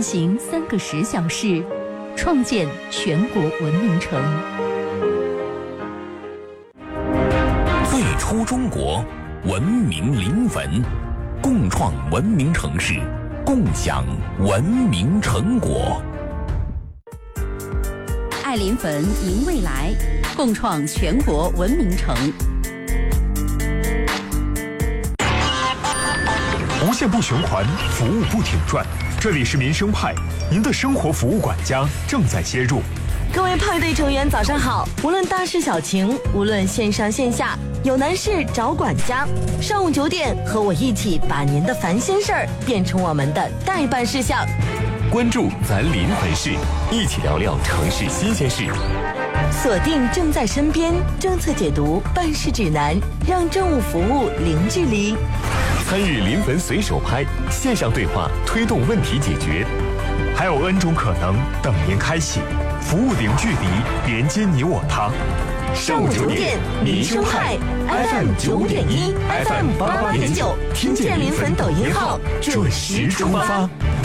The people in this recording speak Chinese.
行3个10小时，创建全国文明城。 最初中国，文明临汾，共创文明城市，共享文明成果。 爱临汾，迎未来，共创全国文明城。 无限不循环，服务不停转。这里是民生派，您的生活服务管家正在接入。 各位派对成员早上好，无论大事小情，无论线上线下，有难事找管家。上午9点，和我一起把您的烦心事儿变成我们的待办事项。 关注咱临汾市，一起聊聊城市新鲜事。 锁定正在身边，政策解读，办事指南，让政务服务零距离。 参与临汾随手拍，线上对话推动问题解决， 还有 N 种可能等您开启，服务零距离，连接你我他。 上午9点，民生派 FM 9.1 FM 88.9，听见临汾抖音号，准时出发。